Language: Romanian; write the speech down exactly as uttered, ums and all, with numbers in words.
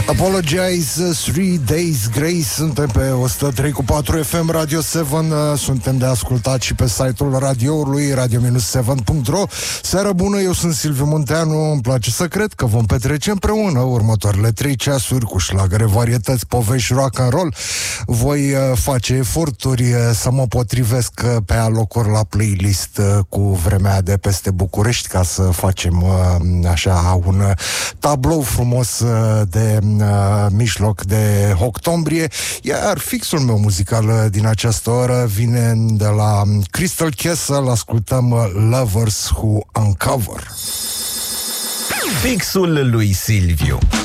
Apologize, Three Days Grace. Suntem pe o sută trei cu patru F M Radio șapte. Suntem de ascultat și pe site-ul radioului radio șapte punct ro. Seară bună, eu sunt Silviu Munteanu. Îmi place să cred că vom petrece împreună următoarele trei ceasuri cu șlagăre, varietăți, povești, rock and roll. Voi uh, face eforturi uh, să mă potrivesc uh, pe alocuri la playlist uh, cu vremea de peste București, ca să facem uh, așa un uh, tablou frumos uh, de uh, mijloc de octombrie. Iar fixul meu muzical uh, din această oră vine de la Crystal Castle. Ascultăm uh, Lovers Who Uncover. Fixul lui Silviu.